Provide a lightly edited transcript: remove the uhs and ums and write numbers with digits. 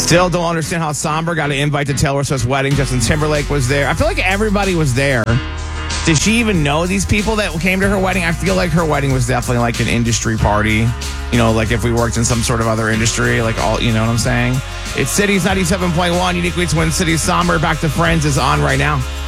Still don't understand how Somber got an invite to Taylor Swift's wedding. Justin Timberlake was there. I feel like everybody was there. Did she even know these people that came to her wedding? I feel like her wedding was definitely like an industry party. You know, like if we worked in some sort of other industry, like all, you know what I'm saying? It's Cities 97.1, Unique Weeks Win Cities. Somber, Back to Friends is on right now.